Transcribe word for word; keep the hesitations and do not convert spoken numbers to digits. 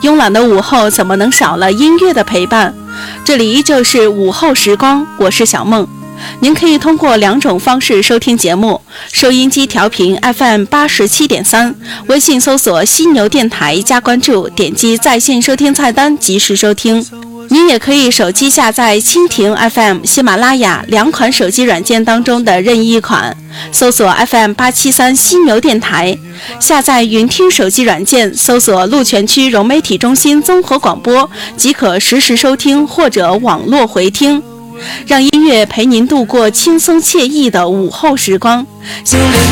慵懒的午后怎么能少了音乐的陪伴？这里依旧是午后时光，我是小梦。您可以通过两种方式收听节目：收音机调频 F M 八十七点三，微信搜索犀牛电台加关注，点击在线收听菜单及时收听。您也可以手机下载蜻蜓 F M、喜马拉雅两款手机软件当中的任意一款，搜索 F M 八七三犀牛电台，下载云听手机软件，搜索鹿泉区融媒体中心综合广播，即可实时收听或者网络回听。让音乐陪您度过轻松惬意的午后时光。